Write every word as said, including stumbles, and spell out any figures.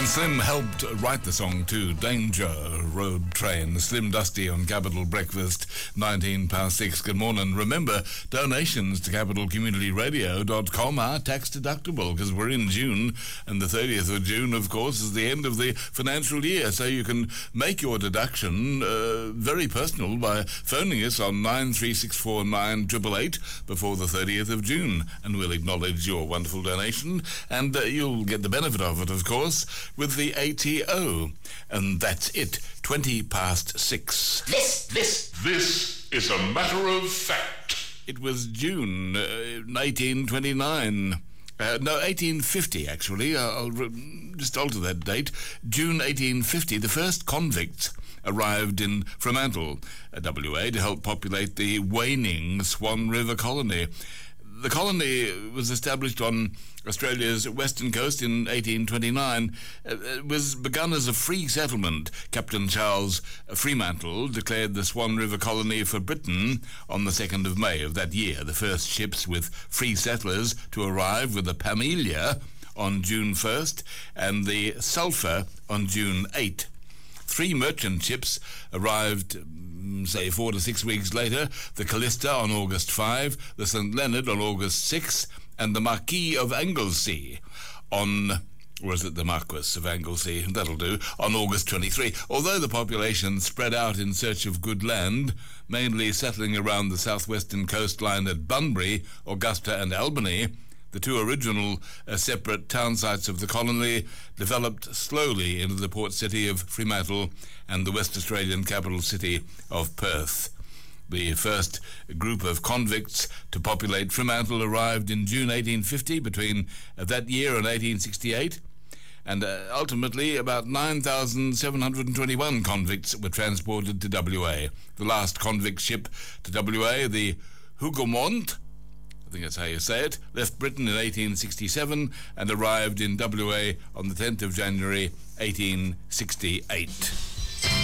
And Slim helped write the song too. Danger Road Train. Slim Dusty on Capital Breakfast, nineteen past six. Good morning. Remember, donations to capital community radio dot com are tax deductible because we're in June, and the thirtieth of June, of course, is the end of the financial year. So you can make your deduction uh, very personal by phoning us on nine three six four nine eight eight eight before the thirtieth of June, and we'll acknowledge your wonderful donation, and uh, you'll get the benefit of it, of course, with the A T O. And that's it. twenty past six. This, this, This is a matter of fact. It was June uh, eighteen twenty-nine. Uh, no, eighteen fifty, actually. Uh, I'll re- just alter that date. June eighteen fifty, the first convicts arrived in Fremantle, uh, W A, to help populate the waning Swan River colony. The colony was established on Australia's western coast in eighteen twenty-nine. It was begun as a free settlement. Captain Charles Fremantle declared the Swan River colony for Britain on the second of May of that year. The first ships with free settlers to arrive were the Pamelia on June first and the Sulphur on June eighth. Three merchant ships arrived, say, four to six weeks later: the Callista on August fifth, the Saint Leonard on August sixth, and the Marquis of Anglesey on, or was it the Marquess of Anglesey? That'll do, on August twenty-third. Although the population spread out in search of good land, mainly settling around the southwestern coastline at Bunbury, Augusta and Albany, the two original uh, separate town sites of the colony developed slowly into the port city of Fremantle and the West Australian capital city of Perth. The first group of convicts to populate Fremantle arrived in June eighteen fifty, between uh, that year and eighteen sixty-eight, and uh, ultimately about nine thousand seven hundred twenty-one convicts were transported to W A. The last convict ship to W A, the Hougoumont, I think that's how you say it, left Britain in eighteen sixty-seven and arrived in W A on the tenth of January eighteen sixty-eight.